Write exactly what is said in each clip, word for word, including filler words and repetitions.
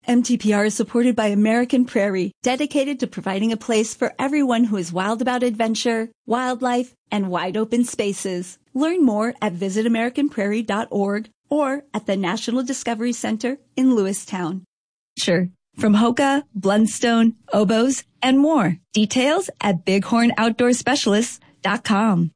M T P R is supported by American Prairie, dedicated to providing a place for everyone who is wild about adventure, wildlife, and wide open spaces. Learn more at visit american prairie dot org or at the National Discovery Center in Lewistown. Sure. From hoka, blundstone, oboes, and more. Details at bighorn outdoor specialists dot com.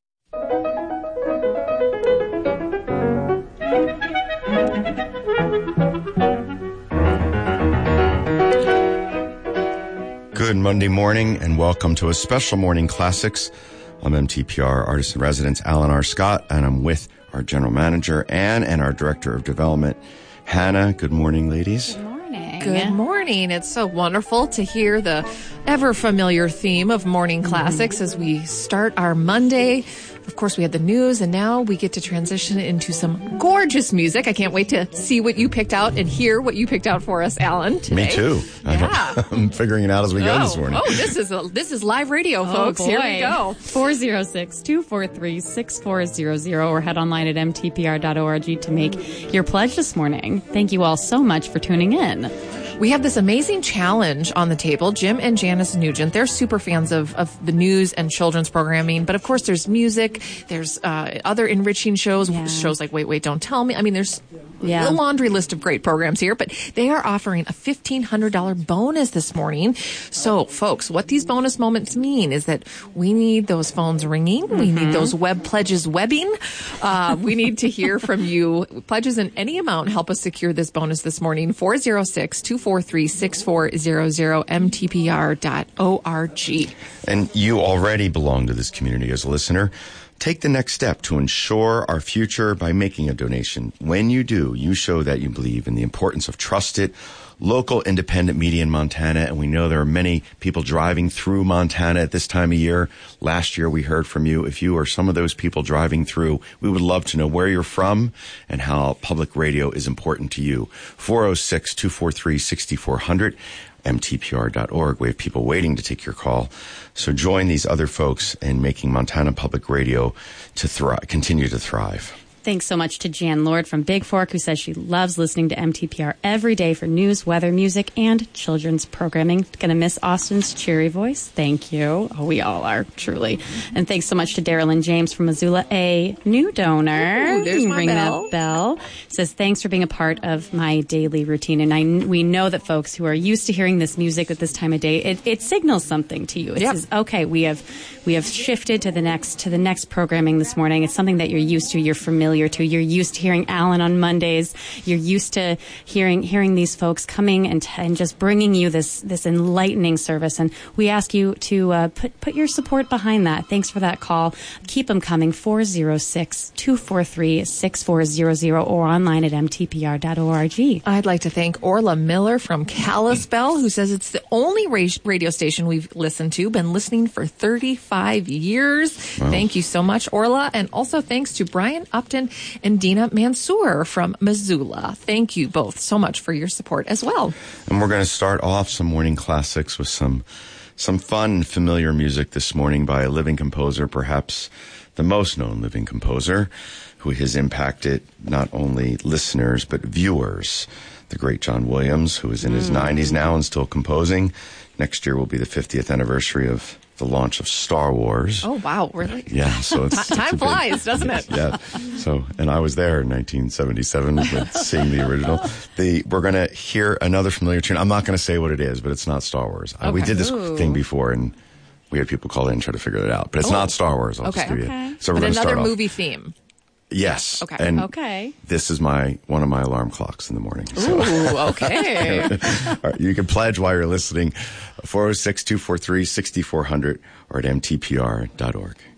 Good Monday morning, and welcome to a special Morning Classics. I'm M T P R Artist in Residence, Alan R. Scott, and I'm with our General Manager, Ann, and our Director of Development, Hannah. Good morning, ladies. Good morning. Good morning. It's so wonderful to hear the ever-familiar theme of Morning Classics mm-hmm. as we start our Monday. Of course, we had the news, and now we get to transition into some gorgeous music. I can't wait to see what you picked out and hear what you picked out for us, Alan, today. Me too. Yeah. I'm figuring it out as we go oh, this morning. Oh, this is a, this is live radio, folks. Oh, Here we go. four oh six, two four three, six four zero zero or head online at m t p r dot org to make your pledge this morning. Thank you all so much for tuning in. We have this amazing challenge on the table. Jim and Janice Nugent, they're super fans of, of the news and children's programming. But, of course, there's music. There's uh, other enriching shows, yeah. shows like Wait, Wait, Don't Tell Me. I mean, there's yeah. a laundry list of great programs here. But they are offering a fifteen hundred dollars bonus this morning. So, folks, what these bonus moments mean is that we need those phones ringing. Mm-hmm. We need those web pledges webbing. Uh, we need to hear from you. Pledges in any amount help us secure this bonus this morning. four oh six, two four three, six four zero zero, m t p r dot org. And you already belong to this community as a listener. Take the next step to ensure our future by making a donation. When you do, you show that you believe in the importance of trusted, local independent media in Montana, and we know there are many people driving through Montana at this time of year. Last year we heard from you. If you are some of those people driving through, we would love to know where you're from and how public radio is important to you. four oh six, two four three, six four zero zero, m t p r dot org. We have people waiting to take your call. So join these other folks in making Montana Public Radio to thrive, continue to thrive. Thanks so much to Jan Lord from Big Fork, who says she loves listening to M T P R every day for news, weather, music, and children's programming. Gonna miss Austin's cheery voice. Thank you. Oh, we all are, truly. And thanks so much to Daryl and James from Missoula, a new donor. Ooh, there's my Ring bell. that bell. Says, thanks for being a part of my daily routine. And I, we know that folks who are used to hearing this music at this time of day, it, it signals something to you. It yep. says, okay, we have we have shifted to the next to the next programming this morning. It's something that you're used to, you're familiar to. You're used to hearing Alan on Mondays. You're used to hearing hearing these folks coming and, and just bringing you this this enlightening service. And we ask you to uh, put put your support behind that. Thanks for that call. Keep them coming. four oh six, two four three, six four zero zero or online at m t p r dot org. I'd like to thank Orla Miller from Kalispell, who says it's the only radio station we've listened to, been listening for thirty-five years. Wow. Thank you so much, Orla. And also thanks to Brian Upton and Dina Mansour from Missoula. Thank you both so much for your support as well. And we're going to start off some Morning Classics with some some fun, familiar music this morning by a living composer, perhaps the most known living composer, who has impacted not only listeners but viewers. The great John Williams, who is in his mm. nineties now and still composing. Next year will be the fiftieth anniversary of the launch of Star Wars. Oh, wow. Really? Yeah. So it's, Time it's flies, big, doesn't it? Yeah. So, and I was there in nineteen seventy-seven with seeing the original. The, we're going to hear another familiar tune. I'm not going to say what it is, but it's not Star Wars. Okay. We did this Ooh. thing before, and we had people call in and try to figure it out. But it's oh. not Star Wars. I'll okay. just give okay. you. So we're but going to start another off. movie theme. Yes. Okay. And okay. this is my one of my alarm clocks in the morning. So. Ooh, okay. All right, you can pledge while you're listening. four oh six, two four three, six four zero zero or at m t p r dot org.